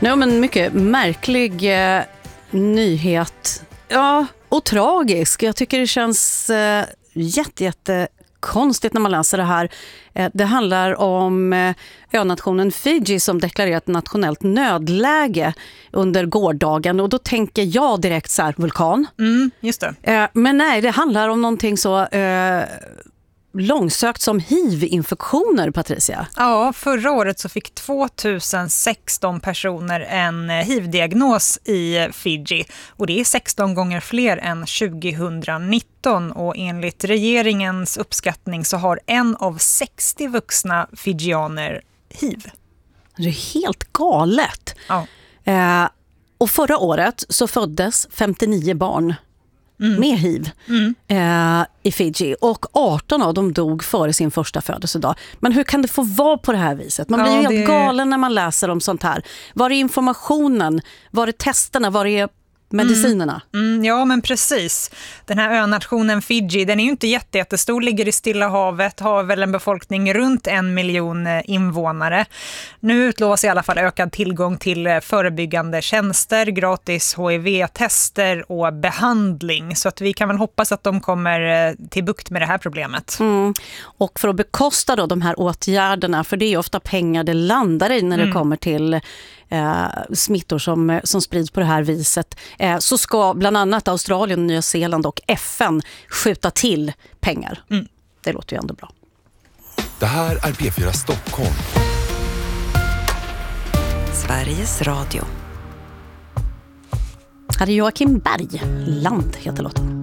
Nej, men mycket märklig nyhet. Ja, och tragisk. Jag tycker det känns jättekonstigt när man läser det här. Det handlar om önationen Fiji som deklarerat nationellt nödläge under gårdagen. Och då tänker jag direkt så här, vulkan. Just det. Men nej, det handlar om någonting så långsökt som HIV-infektioner, Patricia. Ja, förra året så fick 2016 personer en HIV-diagnos i Fiji. Och det är 16 gånger fler än 2019. Och enligt regeringens uppskattning så har 1 av 60 vuxna fijianer HIV. Det är helt galet. Ja. Och förra året så föddes 59 barn med HIV i Fiji. Och 18 av dem dog före sin första födelsedag. Men hur kan det få vara på det här viset? Man blir ju helt galen när man läser om sånt här. Var är informationen? Var är testerna? Var är medicinerna? Ja, men precis. Den här önationen Fiji, den är ju inte jättestor, ligger i Stilla havet, har väl en befolkning runt 1 miljon invånare. Nu utlovas i alla fall ökad tillgång till förebyggande tjänster, gratis HIV-tester och behandling. Så att vi kan väl hoppas att de kommer till bukt med det här problemet. Och för att bekosta då de här åtgärderna, för det är ju ofta pengar det landar i när det kommer till smittor som sprids på det här viset, så ska bland annat Australien, Nya Zeeland och FN skjuta till pengar. Det låter ju ändå bra. Det här är P4 Stockholm. Sveriges Radio. Här är Joakim Berg. Land heter låten.